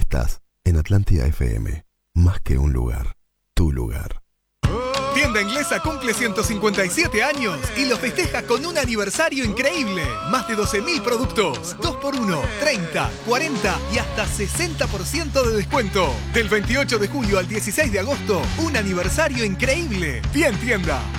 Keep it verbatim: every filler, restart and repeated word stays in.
Estás en Atlántida F M. Más que un lugar, tu lugar. Tienda Inglesa cumple ciento cincuenta y siete años y lo festeja con un aniversario increíble. Más de doce mil productos, dos por uno, treinta, cuarenta y hasta sesenta por ciento de descuento. Del veintiocho de julio al dieciséis de agosto, un aniversario increíble. Bien tienda.